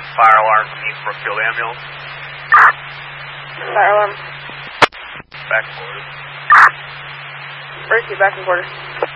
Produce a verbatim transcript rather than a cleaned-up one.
Fire alarm, East Brookfield ambulance. Fire alarm. Back and forth. Mercy, back and quarter.